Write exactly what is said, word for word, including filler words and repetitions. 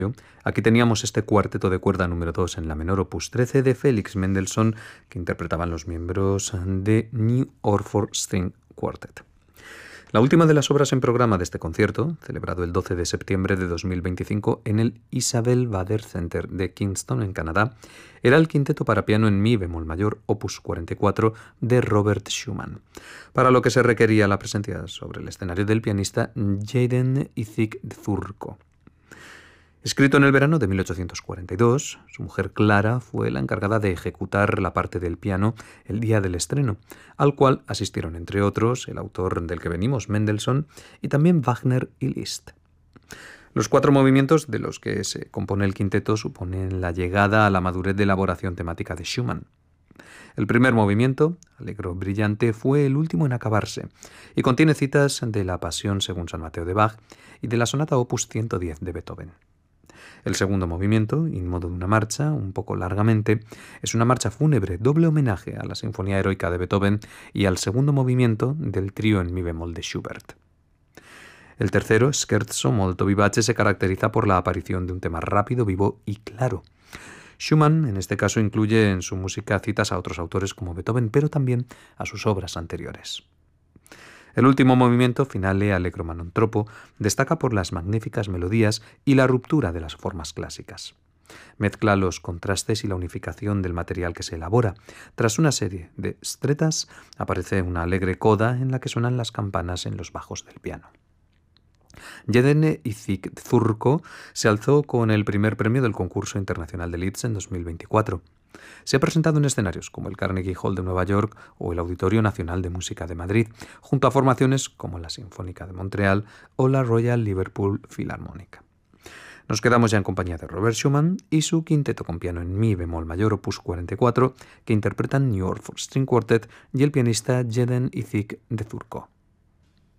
Aquí teníamos este cuarteto de cuerda número dos en la menor opus trece de Felix Mendelssohn, que interpretaban los miembros de New Orford String Quartet. La última de las obras en programa de este concierto, celebrado el doce de septiembre de dos mil veinticinco en el Isabel Bader Center de Kingston, en Canadá, era el quinteto para piano en mi bemol mayor, opus cuarenta y cuatro, de Robert Schumann, para lo que se requería la presencia sobre el escenario del pianista Jaden Isaac Zurko. Escrito en el verano de mil ochocientos cuarenta y dos, su mujer Clara fue la encargada de ejecutar la parte del piano el día del estreno, al cual asistieron, entre otros, el autor del que venimos, Mendelssohn, y también Wagner y Liszt. Los cuatro movimientos de los que se compone el quinteto suponen la llegada a la madurez de elaboración temática de Schumann. El primer movimiento, alegro brillante, fue el último en acabarse y contiene citas de la Pasión según San Mateo de Bach y de la sonata opus ciento diez de Beethoven. El segundo movimiento, in modo de una marcha, un poco largamente, es una marcha fúnebre, doble homenaje a la Sinfonía Heroica de Beethoven y al segundo movimiento del trío en mi bemol de Schubert. El tercero, Scherzo molto vivace, se caracteriza por la aparición de un tema rápido, vivo y claro. Schumann, en este caso, incluye en su música citas a otros autores como Beethoven, pero también a sus obras anteriores. El último movimiento, Finale Allegro ma non troppo, destaca por las magníficas melodías y la ruptura de las formas clásicas. Mezcla los contrastes y la unificación del material que se elabora. Tras una serie de stretas, aparece una alegre coda en la que suenan las campanas en los bajos del piano. Jaden Isaac Zurko se alzó con el primer premio del concurso internacional de Leeds en dos mil veinticuatro. Se ha presentado en escenarios como el Carnegie Hall de Nueva York o el Auditorio Nacional de Música de Madrid, junto a formaciones como la Sinfónica de Montreal o la Royal Liverpool Philharmonic. Nos quedamos ya en compañía de Robert Schumann y su quinteto con piano en mi bemol mayor opus cuarenta y cuatro, que interpretan New Orford String Quartet y el pianista Jaden Isaac Zurko.